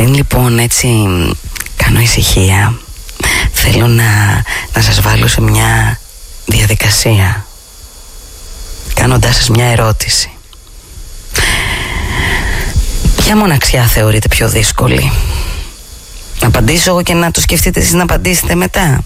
Πριν λοιπόν έτσι κάνω ησυχία, θέλω να σας βάλω σε μια διαδικασία, κάνοντάς σας μια ερώτηση. Ποια μοναξιά θεωρείτε πιο δύσκολη? Να απαντήσω εγώ και να το σκεφτείτε εσείς να απαντήσετε μετά?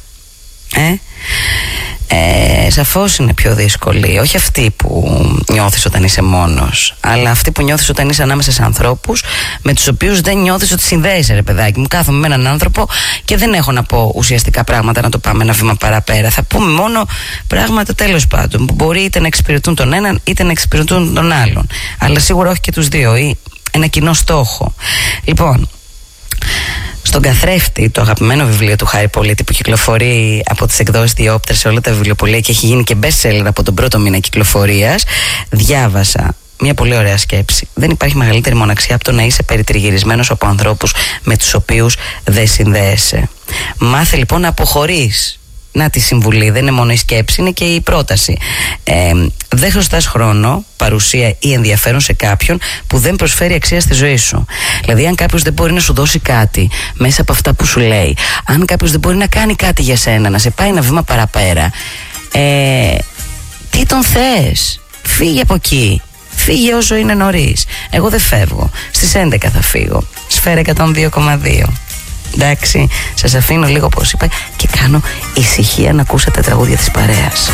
Σαφώς είναι πιο δύσκολη. Όχι αυτή που νιώθεις όταν είσαι μόνος, αλλά αυτή που νιώθεις όταν είσαι ανάμεσα σε ανθρώπους με τους οποίους δεν νιώθεις ότι συνδέεσαι, ρε παιδάκι μου. Κάθομαι με έναν άνθρωπο και δεν έχω να πω ουσιαστικά πράγματα, να το πάμε ένα βήμα παραπέρα. Θα πούμε μόνο πράγματα, τέλος πάντων, που μπορεί είτε να εξυπηρετούν τον έναν είτε να εξυπηρετούν τον άλλον, αλλά σίγουρα όχι και τους δύο, ή ένα κοινό στόχο. Λοιπόν, στον Καθρέφτη, το αγαπημένο βιβλίο του Χάρη Πολίτη, που κυκλοφορεί από τις εκδόσεις Διόπτρα σε όλα τα βιβλιοπωλεία και έχει γίνει και best seller από τον πρώτο μήνα κυκλοφορίας, διάβασα μια πολύ ωραία σκέψη. Δεν υπάρχει μεγαλύτερη μοναξιά από το να είσαι περιτριγυρισμένος από ανθρώπους με τους οποίους δεν συνδέεσαι. Μάθε λοιπόν να αποχωρείς. Να τη συμβουλή, δεν είναι μόνο η σκέψη, είναι και η πρόταση. Δεν χρωστάς χρόνο, παρουσία ή ενδιαφέρον σε κάποιον που δεν προσφέρει αξία στη ζωή σου. Δηλαδή, αν κάποιος δεν μπορεί να σου δώσει κάτι μέσα από αυτά που σου λέει, αν κάποιος δεν μπορεί να κάνει κάτι για σένα, να σε πάει ένα βήμα παραπέρα, τι τον θες? Φύγε από εκεί. Φύγε όσο είναι νωρίς. Εγώ δεν φεύγω. Στις 11 θα φύγω. Σφαίρα 102,2. Εντάξει, σας αφήνω λίγο όπως είπα και κάνω ησυχία να ακούσετε τραγούδια της παρέας.